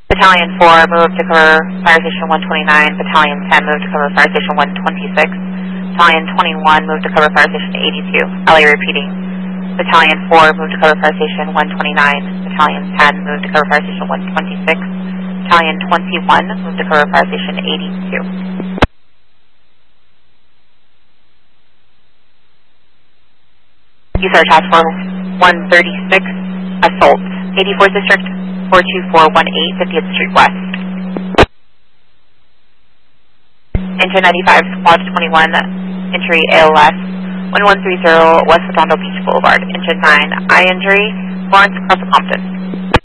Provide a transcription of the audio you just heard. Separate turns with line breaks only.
Battalion 4 moved to cover Fire Station 129. Battalion 10 moved to cover Fire Station 126. Battalion 21 moved to cover Fire Station 82. LA repeating. Battalion 4 moved to cover Fire Station 129. Battalion 10 moved to cover Fire Station 126. Battalion 21 moved to cover Fire Station 82. USAR Task Force 136, Assault, 84th District, 42418, 50th Street West. Inter 95, Squad 21, Entry ALS, 1130 West Redondo Beach Boulevard. Inter 9, eye injury, Florence Cross Compton.